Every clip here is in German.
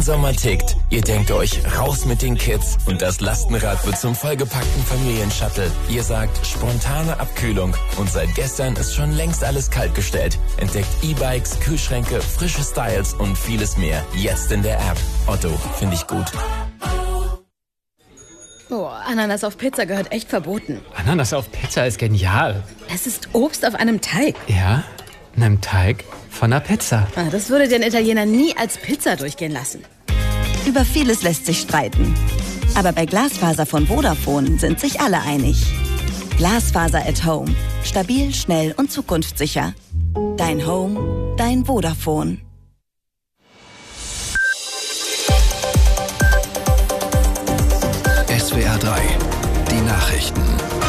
Sommer tickt. Ihr denkt euch, raus mit den Kids und das Lastenrad wird zum vollgepackten Familienshuttle. Ihr sagt, spontane Abkühlung und seit gestern ist schon längst alles kaltgestellt. Entdeckt E-Bikes, Kühlschränke, frische Styles und vieles mehr. Jetzt in der App. Otto, finde ich gut. Boah, Ananas auf Pizza gehört echt verboten. Ananas auf Pizza ist genial. Es ist Obst auf einem Teig. Ja, einem Teig von einer Pizza. Das würde den Italiener nie als Pizza durchgehen lassen. Über vieles lässt sich streiten. Aber bei Glasfaser von Vodafone sind sich alle einig. Glasfaser at Home. Stabil, schnell und zukunftssicher. Dein Home, dein Vodafone. SWR 3, die Nachrichten.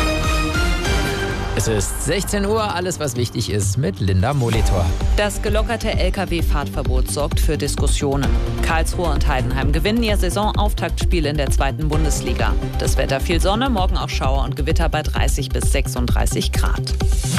Es ist 16 Uhr, alles was wichtig ist mit Linda Molitor. Das gelockerte Lkw-Fahrtverbot sorgt für Diskussionen. Karlsruhe und Heidenheim gewinnen ihr Saisonauftaktspiel in der 2. Bundesliga. Das Wetter viel Sonne, morgen auch Schauer und Gewitter bei 30 bis 36 Grad.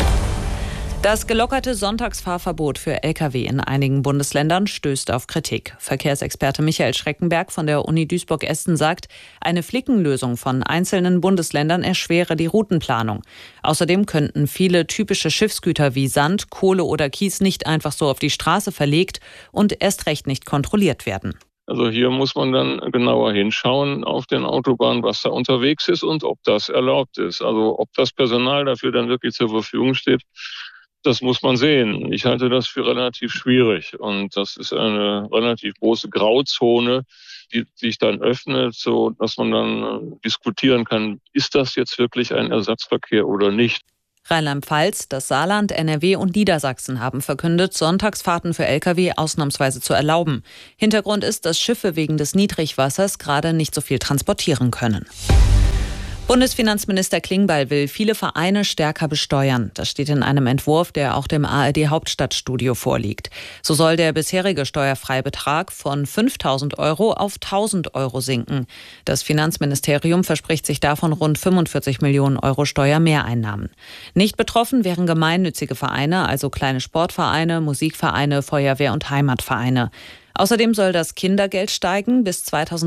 Das gelockerte Sonntagsfahrverbot für Lkw in einigen Bundesländern stößt auf Kritik. Verkehrsexperte Michael Schreckenberg von der Uni Duisburg-Essen sagt, eine Flickenlösung von einzelnen Bundesländern erschwere die Routenplanung. Außerdem könnten viele typische Schiffsgüter wie Sand, Kohle oder Kies nicht einfach so auf die Straße verlegt und erst recht nicht kontrolliert werden. Also hier muss man dann genauer hinschauen auf den Autobahnen, was da unterwegs ist und ob das erlaubt ist. Also ob das Personal dafür dann wirklich zur Verfügung steht, das muss man sehen. Ich halte das für relativ schwierig und das ist eine relativ große Grauzone, die sich dann öffnet, so dass man dann diskutieren kann, ist das jetzt wirklich ein Ersatzverkehr oder nicht. Rheinland-Pfalz, das Saarland, NRW und Niedersachsen haben verkündet, Sonntagsfahrten für Lkw ausnahmsweise zu erlauben. Hintergrund ist, dass Schiffe wegen des Niedrigwassers gerade nicht so viel transportieren können. Bundesfinanzminister Klingbeil will viele Vereine stärker besteuern. Das steht in einem Entwurf, der auch dem ARD-Hauptstadtstudio vorliegt. So soll der bisherige Steuerfreibetrag von 5.000 Euro auf 1.000 Euro sinken. Das Finanzministerium verspricht sich davon rund 45 Millionen Euro Steuermehreinnahmen. Nicht betroffen wären gemeinnützige Vereine, also kleine Sportvereine, Musikvereine, Feuerwehr- und Heimatvereine. Außerdem soll das Kindergeld steigen bis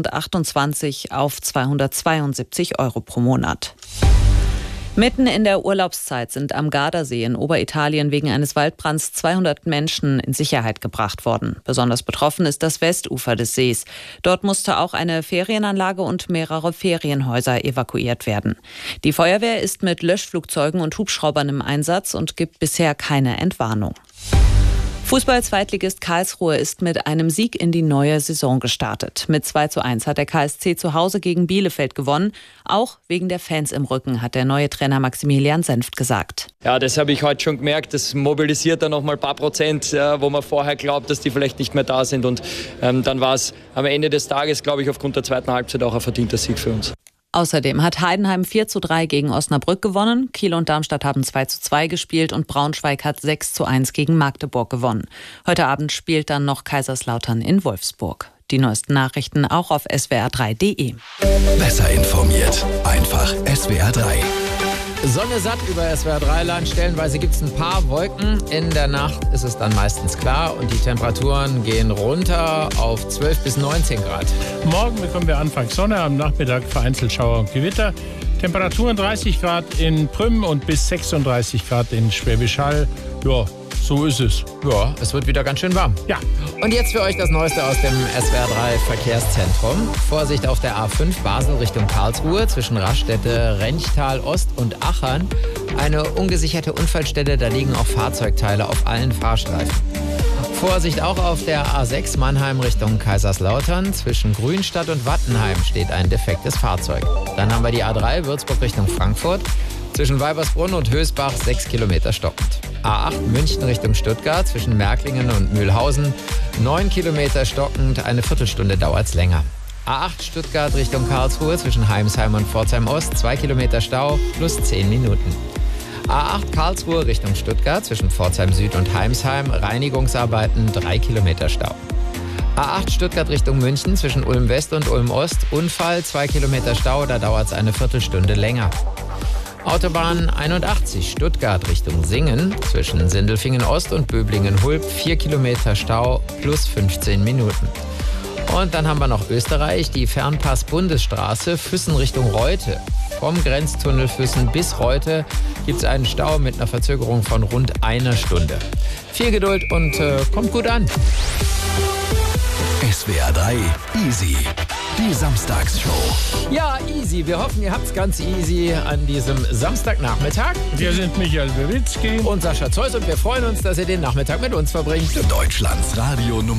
2028 auf 272 Euro pro Monat. Mitten in der Urlaubszeit sind am Gardasee in Oberitalien wegen eines Waldbrands 200 Menschen in Sicherheit gebracht worden. Besonders betroffen ist das Westufer des Sees. Dort musste auch eine Ferienanlage und mehrere Ferienhäuser evakuiert werden. Die Feuerwehr ist mit Löschflugzeugen und Hubschraubern im Einsatz und gibt bisher keine Entwarnung. Fußball-Zweitligist Karlsruhe ist mit einem Sieg in die neue Saison gestartet. Mit 2:1 hat der KSC zu Hause gegen Bielefeld gewonnen. Auch wegen der Fans im Rücken, hat der neue Trainer Maximilian Senft gesagt. Ja, das habe ich heute schon gemerkt. Das mobilisiert dann noch mal ein paar Prozent, wo man vorher glaubt, dass die vielleicht nicht mehr da sind. Und dann war es am Ende des Tages, glaube ich, aufgrund der zweiten Halbzeit auch ein verdienter Sieg für uns. Außerdem hat Heidenheim 4:3 gegen Osnabrück gewonnen, Kiel und Darmstadt haben 2:2 gespielt und Braunschweig hat 6:1 gegen Magdeburg gewonnen. Heute Abend spielt dann noch Kaiserslautern in Wolfsburg. Die neuesten Nachrichten auch auf swr3.de. Besser informiert, einfach SWR 3. Sonne satt über SWR3-Land. Stellenweise gibt es ein paar Wolken. In der Nacht ist es dann meistens klar und die Temperaturen gehen runter auf 12 bis 19 Grad. Morgen bekommen wir anfangs Sonne, am Nachmittag vereinzelt Schauer und Gewitter. Temperaturen 30 Grad in Prüm und bis 36 Grad in Schwäbisch Hall. Ja, so ist es. Ja, es wird wieder ganz schön warm. Ja. Und jetzt für euch das Neueste aus dem SWR3 Verkehrszentrum. Vorsicht auf der A5 Basel Richtung Karlsruhe zwischen Raststätte, Renchtal Ost und Achern. Eine ungesicherte Unfallstelle, da liegen auch Fahrzeugteile auf allen Fahrstreifen. Vorsicht auch auf der A6 Mannheim Richtung Kaiserslautern. Zwischen Grünstadt und Wattenheim steht ein defektes Fahrzeug. Dann haben wir die A3 Würzburg Richtung Frankfurt. Zwischen Weibersbrunn und Hösbach 6 Kilometer stockend. A8 München Richtung Stuttgart zwischen Märklingen und Mühlhausen 9 Kilometer stockend, eine Viertelstunde dauert es länger. A8 Stuttgart Richtung Karlsruhe zwischen Heimsheim und Pforzheim Ost 2 Kilometer Stau plus 10 Minuten. A8 Karlsruhe Richtung Stuttgart zwischen Pforzheim Süd und Heimsheim Reinigungsarbeiten 3 Kilometer Stau. A8 Stuttgart Richtung München zwischen Ulm West und Ulm Ost Unfall 2 Kilometer Stau, da dauert es eine Viertelstunde länger. Autobahn 81 Stuttgart Richtung Singen zwischen Sindelfingen Ost und Böblingen-Hulb 4 Kilometer Stau plus 15 Minuten. Und dann haben wir noch Österreich, die Fernpass-Bundesstraße Füssen Richtung Reute. Vom Grenztunnel Füssen bis Reute gibt es einen Stau mit einer Verzögerung von rund einer Stunde. Viel Geduld und kommt gut an. SWR 3 Easy. Die Samstagsshow. Ja, easy. Wir hoffen, ihr habt's ganz easy an diesem Samstagnachmittag. Wir sind Michael Wiewicki und Sascha Zeus und wir freuen uns, dass ihr den Nachmittag mit uns verbringt. Deutschlands Radio Nummer